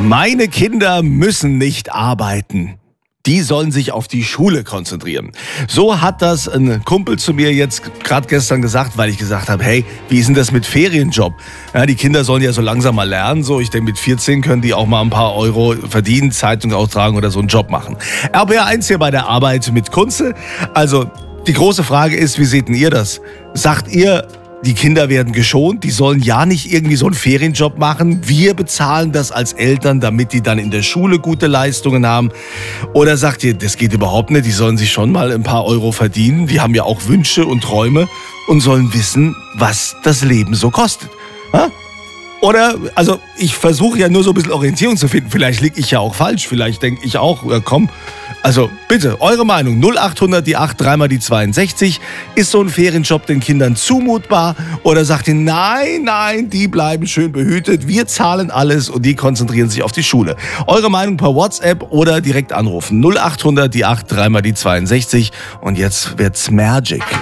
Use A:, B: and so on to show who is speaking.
A: Meine Kinder müssen nicht arbeiten. Die sollen sich auf die Schule konzentrieren. So hat das ein Kumpel zu mir jetzt gerade gestern gesagt, weil ich gesagt habe, hey, wie ist denn das mit Ferienjob? Ja, die Kinder sollen ja so langsam mal lernen. So, ich denke, mit 14 können die auch mal ein paar Euro verdienen, Zeitung austragen oder so einen Job machen. RPR1 hier bei der Arbeit mit Kunze. Also, die große Frage ist, wie seht denn ihr das? Sagt ihr, die Kinder werden geschont, die sollen ja nicht irgendwie so einen Ferienjob machen. Wir bezahlen das als Eltern, damit die dann in der Schule gute Leistungen haben. Oder sagt ihr, das geht überhaupt nicht, die sollen sich schon mal ein paar Euro verdienen. Die haben ja auch Wünsche und Träume und sollen wissen, was das Leben so kostet. Ha? Oder, also ich versuche ja nur so ein bisschen Orientierung zu finden. Vielleicht liege ich ja auch falsch, vielleicht denke ich auch, komm. Also bitte, eure Meinung, 0800 die 8, 3 mal die 62. Ist so ein Ferienjob den Kindern zumutbar? Oder sagt ihr, nein, die bleiben schön behütet, wir zahlen alles und die konzentrieren sich auf die Schule? Eure Meinung per WhatsApp oder direkt anrufen, 0800 die 8, 3 mal die 62. Und jetzt wird's Magic.